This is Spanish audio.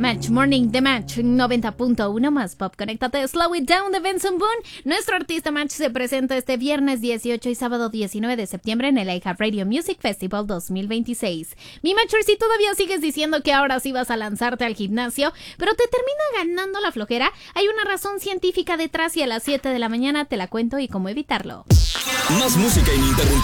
Match, Morning The Match, 90.1 más pop. Conéctate, Slow It Down de Benson Boone. Nuestro artista Match se presenta este viernes 18 y sábado 19 de septiembre en el iHeartRadio Music Festival 2026. Mi Matcher, si todavía sigues diciendo que ahora sí vas a lanzarte al gimnasio, pero te termina ganando la flojera, hay una razón científica detrás y a las 7 de la mañana te la cuento y cómo evitarlo. Más música ininterrumpida.